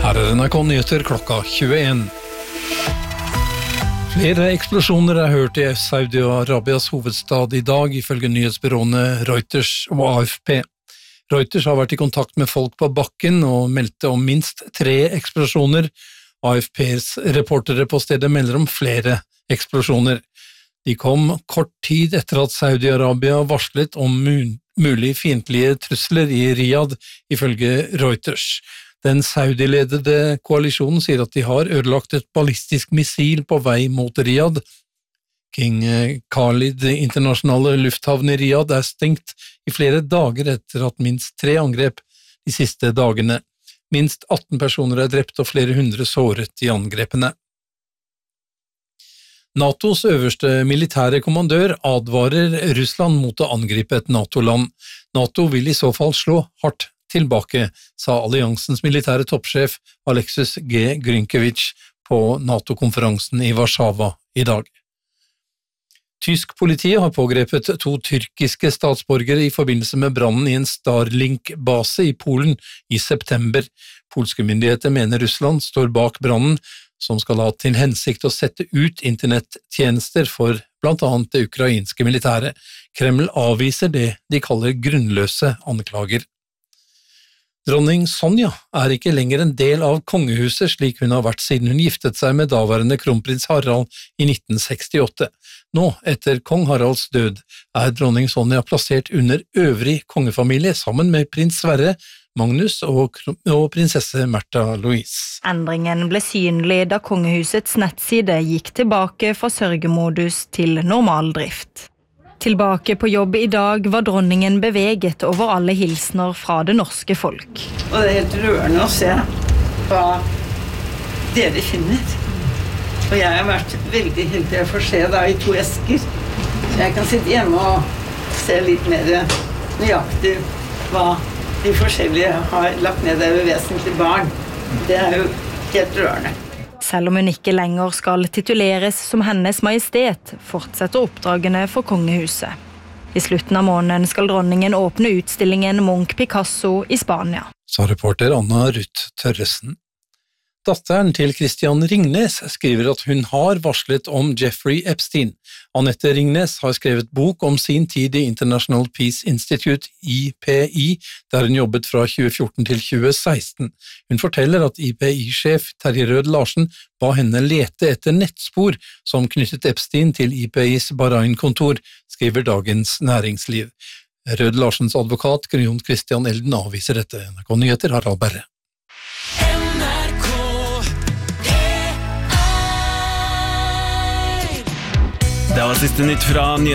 Her NRK Nyheter klokka 21. Flere eksplosjoner hørt i Saudi-Arabias hovedstad i dag, ifølge nyhetsbyråene Reuters og AFP. Reuters har vært i kontakt med folk på bakken og meldte om minst 3 eksplosjoner. AFPs reportere på stedet melder om flere eksplosjoner. De kom kort tid etter at Saudi-Arabia varslet om mulig fiendtlige trusler i Riyadh, ifølge Reuters. Den Saudi-ledede koalisjonen sier at de har ødelagt et ballistisk missil på vei mot Riyadh. King Khalid internasjonale lufthavn i Riyadh stengt i flere dager etter at minst 3 angrep de siste dagene. Minst 18 personer drept og flere hundre såret i angrepene. NATOs øverste militære kommandør advarer Russland mot å angripe et NATO-land. NATO vil i så fall slå hardt tilbake, sa alliansens militære toppsjef Alexis G. Grynkevich på NATO-konferansen i Warszawa i dag. Tysk politi har pågrepet 2 tyrkiske statsborgere i forbindelse med brannen i en Starlink-base i Polen i september. Polske myndigheter mener Russland står bak brannen, som skal ha til hensikt å sette ut internettjenester for blant annet det ukrainske militæret. Kreml avviser det de kaller grunnløse anklager. Dronning Sonja ikke lenger en del av kongehuset slik hun har vært siden hun giftet seg med daværende kronprins Harald i 1968. Nå, etter kong Haralds død, dronning Sonja plassert under øvrig kongefamilie sammen med prins Sverre, Magnus og prinsesse Märtha Louise. Endringen ble synlig da kongehusets nettside gikk tilbake fra sørgemodus til normal drift. Tilbake på jobb i dag var dronningen beveget over alle hilsner fra det norske folk. Og det helt rørende å se hva dere finner. Og jeg har vært veldig heldig å få se i 2 esker. Så jeg kan sitte hjemme og se litt mer nøyaktig hva de forskjellige har lagt ned over vesentlig barn. Det jo helt rørende. Selv om hun ikke lenger skal tituleres som hennes majestet, fortsetter oppdragene for kongehuset. I slutten av måneden skal dronningen åpne utstillingen Munch Picasso i Spania. Sa reporter Anna Ruth Tørresen. Datteren til Christian Ringnes skriver at hun har varslet om Jeffrey Epstein. Annette Ringnes har skrevet bok om sin tid i International Peace Institute, IPI, der hun jobbet fra 2014 til 2016. Hun forteller at IPI-sjef Terje Rød Larsen ba henne lete etter nettspor som knyttet Epstein til IPIs Bahrain-kontor, skriver Dagens Næringsliv. Rød Larsens advokat, Jon Christian Elden, avviser dette. NRK Nyheter, Harald Berre. Det var siste nytt fra nyheter.